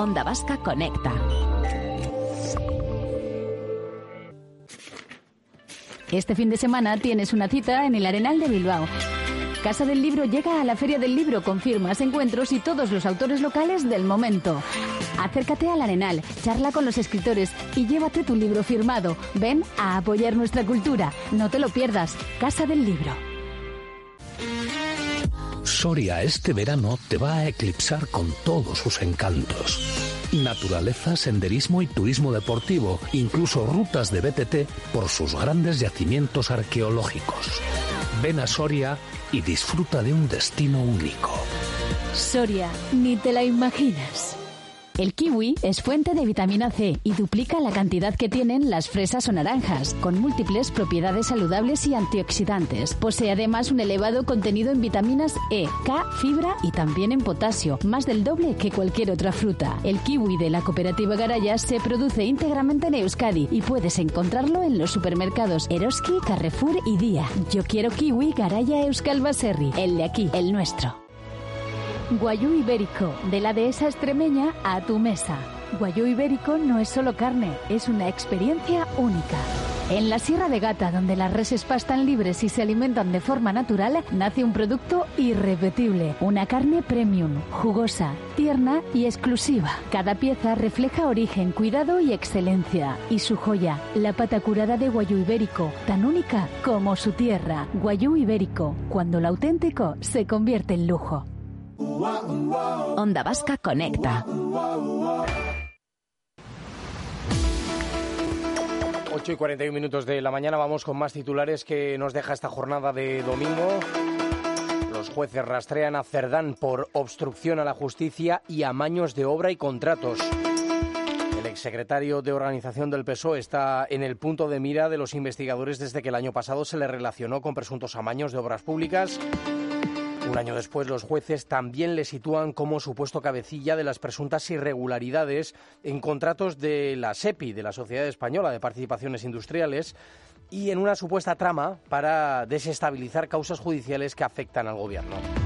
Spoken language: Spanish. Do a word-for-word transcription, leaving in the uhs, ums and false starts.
Onda Vasca Conecta. Este fin de semana tienes una cita en el Arenal de Bilbao. Casa del Libro llega a la Feria del Libro con firmas, encuentros y todos los autores locales del momento. Acércate al Arenal, charla con los escritores y llévate tu libro firmado. Ven a apoyar nuestra cultura. No te lo pierdas. Casa del Libro. Soria este verano te va a eclipsar con todos sus encantos. Naturaleza, senderismo y turismo deportivo, incluso rutas de B T T por sus grandes yacimientos arqueológicos. Ven a Soria y disfruta de un destino único. Soria, ni te la imaginas. El kiwi es fuente de vitamina C y duplica la cantidad que tienen las fresas o naranjas, con múltiples propiedades saludables y antioxidantes. Posee además un elevado contenido en vitaminas E, K, fibra y también en potasio, más del doble que cualquier otra fruta. El kiwi de la cooperativa Garaya se produce íntegramente en Euskadi y puedes encontrarlo en los supermercados Eroski, Carrefour y Día. Yo quiero kiwi Garaya Euskal Baserri, el de aquí, el nuestro. Guayú ibérico, de la dehesa extremeña a tu mesa. Guayú ibérico no es solo carne, es una experiencia única. En la Sierra de Gata, donde las reses pastan libres y se alimentan de forma natural, nace un producto irrepetible. Una carne premium, jugosa, tierna y exclusiva. Cada pieza refleja origen, cuidado y excelencia. Y su joya, la pata curada de guayú ibérico, tan única como su tierra. Guayú ibérico, cuando lo auténtico se convierte en lujo. Onda Vasca Conecta. ocho y cuarenta y un minutos de la mañana, vamos con más titulares que nos deja esta jornada de domingo. Los jueces rastrean a Cerdán por obstrucción a la justicia y amaños de obra y contratos. El exsecretario de Organización del P S O E está en el punto de mira de los investigadores desde que el año pasado se le relacionó con presuntos amaños de obras públicas. Un año después, los jueces también le sitúan como supuesto cabecilla de las presuntas irregularidades en contratos de la SEPI, de la Sociedad Española de Participaciones Industriales, y en una supuesta trama para desestabilizar causas judiciales que afectan al gobierno.